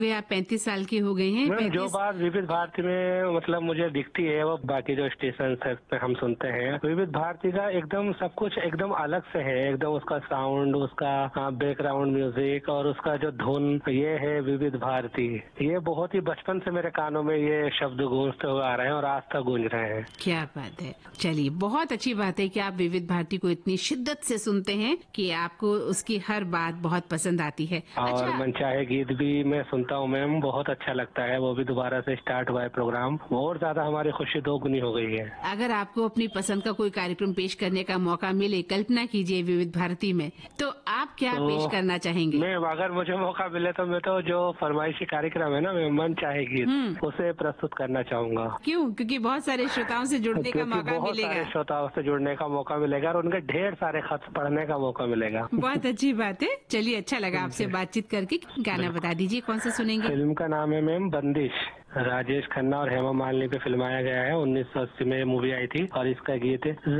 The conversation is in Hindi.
आप 35 साल के हो गए हैं। मैम, जो 35 बात विविध भारती में मतलब मुझे दिखती है वो बाकी जो स्टेशन पे हम सुनते हैं, विविध भारती का एकदम सब कुछ एकदम अलग से है। एकदम उसका साउंड, उसका बैकग्राउंड म्यूजिक और उसका जो धुन, ये है विविध भारती। ये बहुत ही बचपन से मेरे कानों में ये शब्द गूंजते हुए आ रहे हैं और आज तक गूंज रहे हैं। क्या बात है। चलिए, बहुत अच्छी बात है कि आप विविध भारती को इतनी शिद्दत से सुनते हैं कि आपको उसकी हर बात बहुत पसंद आती है। और अच्छा, मनचाहे गीत भी मैं सुनता हूँ मैम, बहुत अच्छा लगता है। वो भी दोबारा से स्टार्ट हुआ है प्रोग्राम, और ज्यादा हमारी खुशी दोगुनी हो गई है। अगर आपको अपनी पसंद का कोई कार्यक्रम पेश करने का मौका मिले, कल्पना कीजिए विविध भारती में, तो आप क्या पेश करना चाहेंगे? मैं अगर मुझे मौका मिले तो मैं तो जो फरमाइशी कार्यक्रम है ना, मैं मन चाहे गीत उसे प्रस्तुत करना चाहूंगा। क्यों? क्योंकि बहुत सारे श्रोताओं से जुड़ने का क्योंकि मौका बहुत मिलेगा। सारे श्रोताओं से जुड़ने का मौका मिलेगा और उनके ढेर सारे खत पढ़ने का मौका मिलेगा। बहुत अच्छी बात है। चलिए, अच्छा लगा आपसे बातचीत करके। गाना बता दीजिए कौन सा सुनेंगे? फिल्म का नाम है मैम बंदिश। राजेश खन्ना और हेमा मालिनी पे फिल्माया गया है। 1980 में ये मूवी आई थी और इसका गीत है